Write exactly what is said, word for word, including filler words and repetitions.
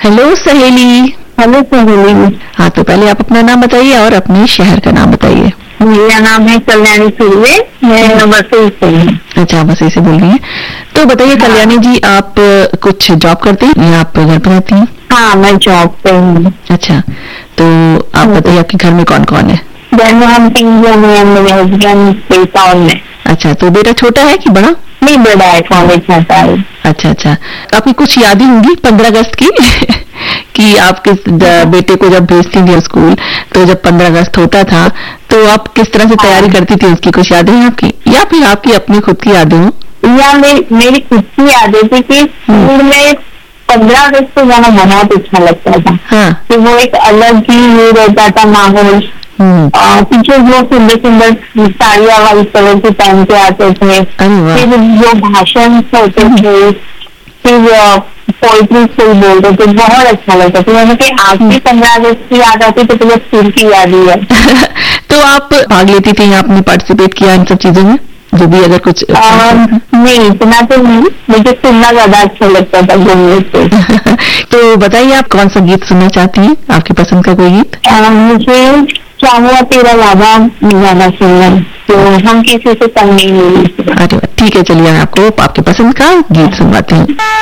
Hello सहेली। Hello सहेली। हाँ, तो पहले आप अपना नाम बताइए और अपने शहर का नाम बताइए। मेरा नाम है कल्याणी सुर्वे, मैं बसई से हूँ। अच्छा, बसई से बोल रही हैं। तो बताइए हाँ। कल्याणी जी, आप कुछ जॉब करते हैं या आप घर पर रहती हैं? हाँ, मैं जॉब पे हूँ। अच्छा, तो आप बताइए आपके घर में कौन कौन है? घर में हम तीन जन हैं, मेरे हस्बैंड, बेटा और मैं। अच्छा, तो बेटा छोटा है कि बड़ा? नहीं, बड़ा है, कॉलेज जाता है। अच्छा अच्छा, आपकी कुछ यादें होंगी पंद्रह अगस्त की कि आप किस बेटे को जब भेजती थी स्कूल, तो जब पंद्रह अगस्त होता था तो आप किस तरह से तैयारी करती थी, उसकी कुछ यादें हैं आपकी, या फिर आपकी अपनी खुद की यादें हो? या मे, मेरी खुद की यादें थी कि स्कूल में पंद्रह अगस्त को जाना बहुत अच्छा लगता था। हाँ। कि वो एक अलग ही वो रहता था माहौल। टीचर जो सुंदर सुंदर साड़ियाँ वाली कलर की पहन के आते थे, फिर जो भाषण होते थे, फिर पोइट्री कोई बोलते थे, बहुत अच्छा लगता था। यानी कि आपकी पंद्रह अगस्त की याद आती तो तुम्हें स्कूल की याद ही है। तो आप भाग लेती थी, आपने पार्टिसिपेट किया इन सब चीजों में, जो भी अगर कुछ? आ, नहीं, इतना तो नहीं, मुझे सुनना ज्यादा अच्छा लगता था घूमने से। तो बताइए आप कौन सा गीत सुनना चाहती हैं, आपकी पसंद का कोई गीत? आ, मुझे क्या हुआ तेरा वादा गाना सुनना, तो हम किसी से तंग नहीं हुए। अरे ठीक है, चलिए आपको आपके पसंद का गीत सुनवाती हूँ।